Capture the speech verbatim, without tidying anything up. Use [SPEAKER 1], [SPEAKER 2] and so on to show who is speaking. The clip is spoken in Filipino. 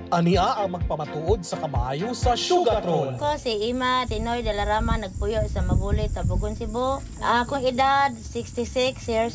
[SPEAKER 1] Ania ang magpamatuod sa kamayo sa Sugartron.
[SPEAKER 2] Ko si Ima Tinoy de la Rama nagpuyo sa Mabulit, Tabugon, Cebu. Akong edad sixty-six years